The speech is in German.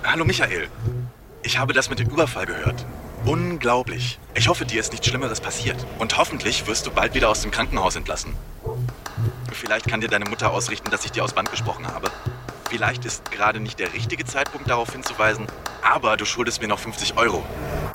Hallo Michael. Ich habe das mit dem Überfall gehört. Unglaublich. Ich hoffe, dir ist nichts Schlimmeres passiert. Und hoffentlich wirst du bald wieder aus dem Krankenhaus entlassen. Vielleicht kann dir deine Mutter ausrichten, dass ich dir aus Band gesprochen habe. Vielleicht ist gerade nicht der richtige Zeitpunkt, darauf hinzuweisen, aber du schuldest mir noch 50 Euro.